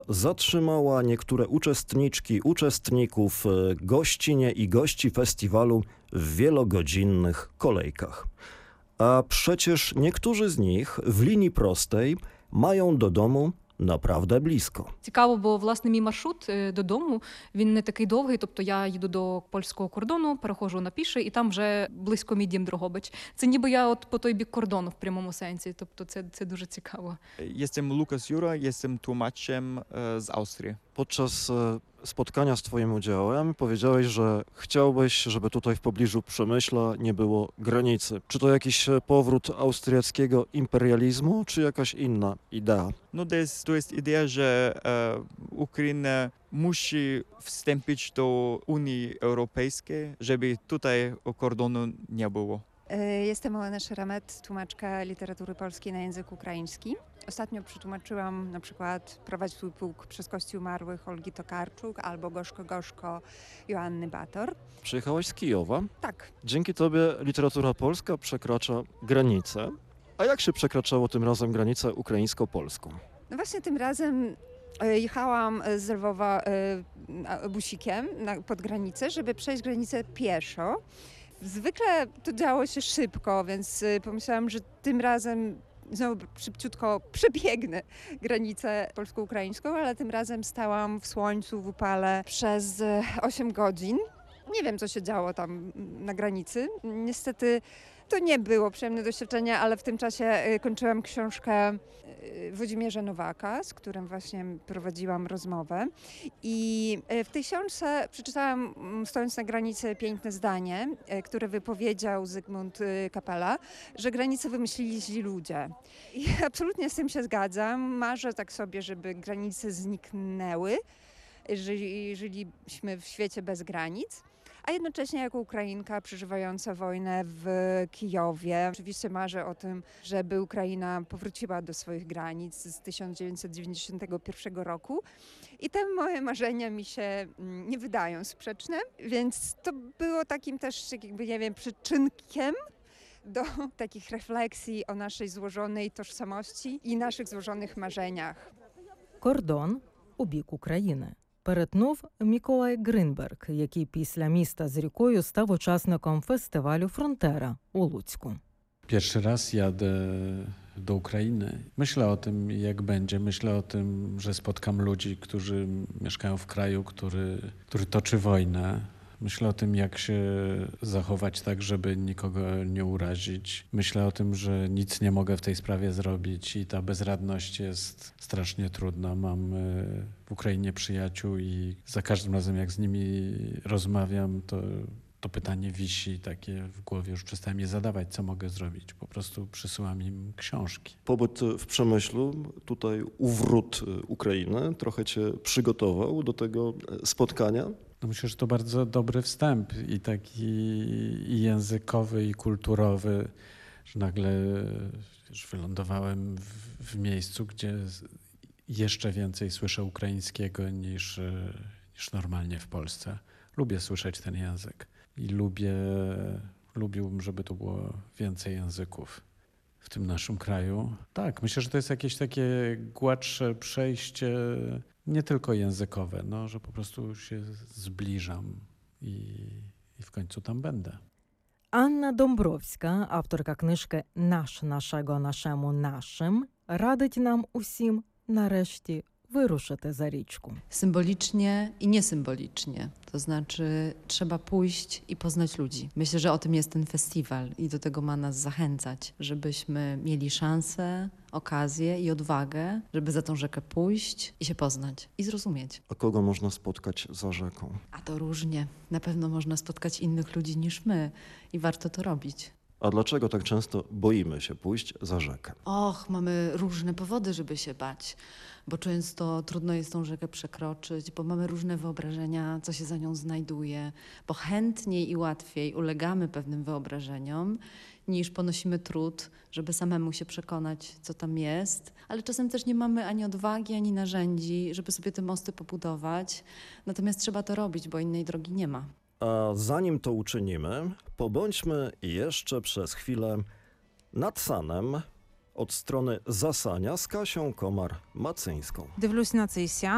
Zatrzymała niektóre uczestniczki, uczestników, gościnie i gości festiwalu w wielogodzinnych kolejkach. A przecież niektórzy z nich w linii prostej mają do domu naprawdę blisko. Цікаво, бо, власне, мій маршрут додому, він не такий довгий, тобто я їду до польського кордону, переходжу на піше, і там вже близько мій дім Дрогобич. Це ніби я от по той бік кордону в прямому сенсі, тобто це дуже цікаво. Jestem Lukas Jura, jestem tłumaczem z Austrii. Podczas spotkania z twoim udziałem powiedziałeś, że chciałbyś, żeby tutaj w pobliżu Przemyśla nie było granicy. Czy to jakiś powrót austriackiego imperializmu, czy jakaś inna idea? No to jest idea, że Ukraina musi wstąpić do Unii Europejskiej, żeby tutaj kordonu nie było. Jestem Olena Szeramet, tłumaczka literatury polskiej na język ukraiński. Ostatnio przetłumaczyłam na przykład Prowadź swój pułk przez kości umarłych Olgi Tokarczuk albo Gorzko Gorzko Joanny Bator. Przyjechałaś z Kijowa. Tak, Dzięki tobie literatura polska przekracza granicę. A jak się przekraczało tym razem granicę ukraińsko-polską? no właśnie tym razem jechałam z Lwowa busikiem pod granicę, żeby przejść granicę pieszo. Zwykle to działo się szybko, więc pomyślałam, że tym razem znowu szybciutko przebiegnę granicę polsko-ukraińską, ale tym razem stałam w słońcu, w upale przez 8 godzin. Nie wiem, co się działo tam na granicy. Niestety to nie było przyjemne doświadczenie, ale w tym czasie kończyłam książkę Włodzimierza Nowaka, z którym właśnie prowadziłam rozmowę. I w tej książce przeczytałam, stojąc na granicy, piękne zdanie, które wypowiedział Zygmunt Kapela, że granice wymyślili źli ludzie. I absolutnie z tym się zgadzam. Marzę tak sobie, żeby granice zniknęły, żyliśmy w świecie bez granic. A jednocześnie jako Ukrainka przeżywająca wojnę w Kijowie, oczywiście marzę o tym, żeby Ukraina powróciła do swoich granic z 1991 roku. I te moje marzenia mi się nie wydają sprzeczne, więc to było takim też, jakby, nie wiem, przyczynkiem do takich refleksji o naszej złożonej tożsamości i naszych złożonych marzeniach. Кордон у бік України перетнув Миколай Гринберг, який після «Міста з рікою» став учасником фестивалю «Фронтера» у Луцьку. Pierwszy raz jadę do Ukrainy. Myślę o tym, jak będzie. Myślę o tym, że spotkam ludzi, którzy mieszkają w kraju, który toczy wojnę. Myślę o tym, jak się zachować tak, żeby nikogo nie urazić. Myślę o tym, że nic nie mogę w tej sprawie zrobić i ta bezradność jest strasznie trudna. Mam w Ukrainie przyjaciół i za każdym razem, jak z nimi rozmawiam, to pytanie wisi takie w głowie. Już przestałem je zadawać, co mogę zrobić. Po prostu przysyłam im książki. Pobyt w Przemyślu, tutaj u wrót Ukrainy, trochę cię przygotował do tego spotkania? No myślę, że to bardzo dobry wstęp i taki i językowy, i kulturowy, że nagle wylądowałem w miejscu, gdzie jeszcze więcej słyszę ukraińskiego niż normalnie w Polsce. Lubię słyszeć ten język i lubiłbym, żeby tu było więcej języków w tym naszym kraju. Tak, myślę, że to jest jakieś takie gładsze przejście, nie tylko językowe, no, że po prostu się zbliżam i w końcu tam będę. Анна Домбровська, авторка книжки «Наш нашого нашему нашим», радить нам усім нарешті wyruszyć za річку. Symbolicznie i niesymbolicznie. To znaczy trzeba pójść i poznać ludzi. Myślę, że o tym jest ten festiwal i do tego ma nas zachęcać, żebyśmy mieli szansę, okazję i odwagę, żeby za tą rzekę pójść i się poznać i zrozumieć. A kogo można spotkać za rzeką? A to różnie. Na pewno można spotkać innych ludzi niż my i warto to robić. A dlaczego tak często boimy się pójść za rzekę? Och, mamy różne powody, żeby się bać, bo często trudno jest tą rzekę przekroczyć, bo mamy różne wyobrażenia, co się za nią znajduje, bo chętniej i łatwiej ulegamy pewnym wyobrażeniom, niż ponosimy trud, żeby samemu się przekonać, co tam jest, ale czasem też nie mamy ani odwagi, ani narzędzi, żeby sobie te mosty pobudować, natomiast trzeba to robić, bo innej drogi nie ma. A zanim to uczynimy, pobądźmy jeszcze przez chwilę nad Sanem od strony Zasania z Kasią Komar-Macyńską. Дивлюсь на цей сян.